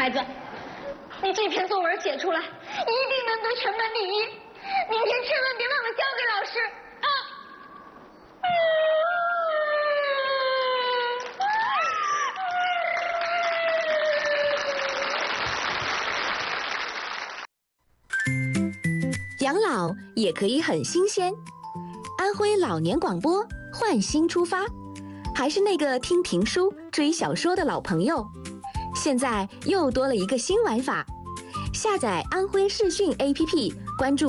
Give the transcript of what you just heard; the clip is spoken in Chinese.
孩子，你这篇作文写出来，一定能得全班第一。明天千万别忘了交给老师啊！ 养老也可以很新鲜。安徽老年广播换新出发，还是那个听评书、追小说的老朋友，现在又多了一个新玩法。下载安徽视讯 APP， 关注